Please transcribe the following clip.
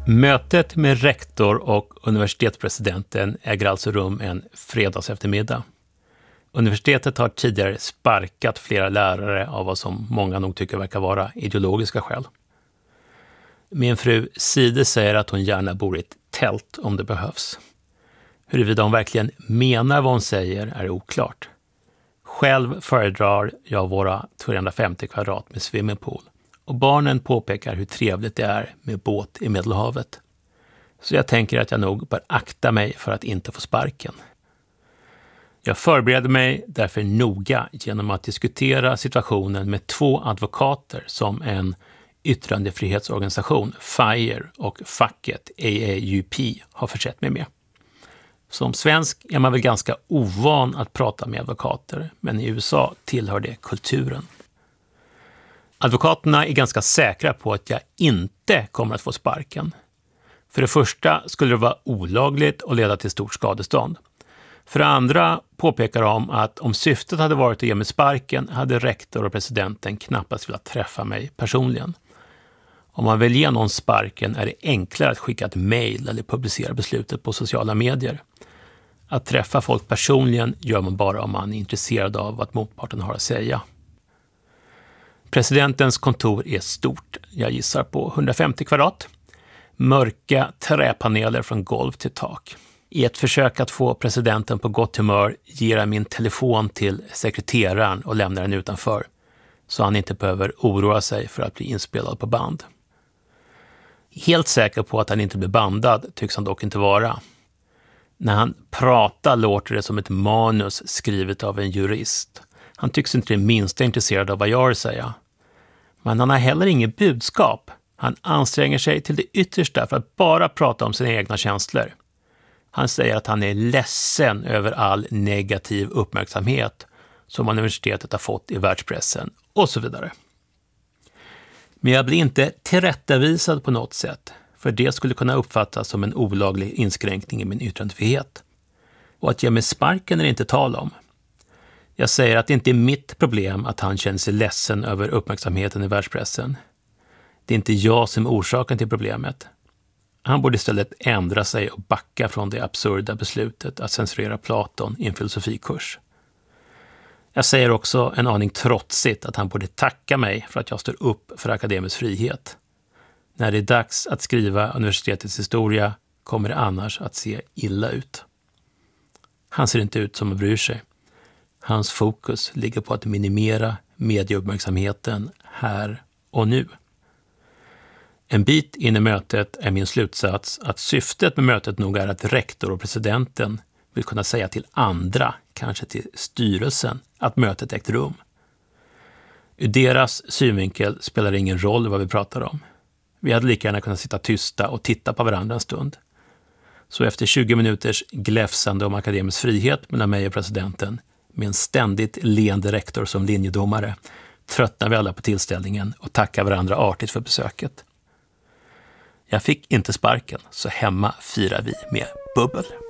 Mötet med rektor och universitetspresidenten äger alltså rum en fredags eftermiddag. Universitetet har tidigare sparkat flera lärare av vad som många nog tycker verkar vara ideologiska skäl. Min fru Side säger att hon gärna bor i ett tält om det behövs. Huruvida hon verkligen menar vad hon säger är oklart. Själv föredrar jag våra 250 kvadrat med swimmingpool. Och barnen påpekar hur trevligt det är med båt i Medelhavet. Så jag tänker att jag nog bör akta mig för att inte få sparken. Jag förbereder mig därför noga genom att diskutera situationen med 2 advokater som en yttrandefrihetsorganisation, FIRE, och facket AAUP har försett mig med. Som svensk är man väl ganska ovan att prata med advokater, men i USA tillhör det kulturen. Advokaterna är ganska säkra på att jag inte kommer att få sparken. För det första skulle det vara olagligt och leda till stort skadestånd. För det andra påpekar de att om syftet hade varit att ge mig sparken hade rektor och presidenten knappast velat träffa mig personligen. Om man vill ge någon sparken är det enklare att skicka ett mejl eller publicera beslutet på sociala medier. Att träffa folk personligen gör man bara om man är intresserad av vad motparten har att säga. Presidentens kontor är stort, jag gissar på 150 kvadrat. Mörka träpaneler från golv till tak. I ett försök att få presidenten på gott humör ger jag min telefon till sekreteraren och lämnar den utanför. Så han inte behöver oroa sig för att bli inspelad på band. Helt säker på att han inte blir bandad tycks han dock inte vara. När han pratar låter det som ett manus skrivet av en jurist. Han tycks inte det minsta intresserad av vad jag har att säga. Men han har heller inget budskap. Han anstränger sig till det yttersta för att bara prata om sina egna känslor. Han säger att han är ledsen över all negativ uppmärksamhet som universitetet har fått i världspressen och så vidare. Men jag blir inte tillrättavisad på något sätt, för det skulle kunna uppfattas som en olaglig inskränkning i min yttrandefrihet. Och att ge mig sparken är det inte tal om. Jag säger att det inte är mitt problem att han känner sig ledsen över uppmärksamheten i världspressen. Det är inte jag som är orsaken till problemet. Han borde istället ändra sig och backa från det absurda beslutet att censurera Platon i en filosofikurs. Jag säger också en aning trotsigt att han borde tacka mig för att jag står upp för akademisk frihet. När det är dags att skriva universitetets historia kommer det annars att se illa ut. Han ser inte ut som att bryr sig. Hans fokus ligger på att minimera medieuppmärksamheten här och nu. En bit in i mötet är min slutsats att syftet med mötet nog är att rektor och presidenten vill kunna säga till andra, kanske till styrelsen, att mötet ägt rum. Ur deras synvinkel spelar det ingen roll vad vi pratar om. Vi hade lika gärna kunnat sitta tysta och titta på varandra en stund. Så efter 20 minuters gläfsande om akademisk frihet mellan mig och presidenten, med en ständigt leende rektor som linjedomare, tröttnar vi alla på tillställningen och tackar varandra artigt för besöket. Jag fick inte sparken, så hemma firar vi med bubbel.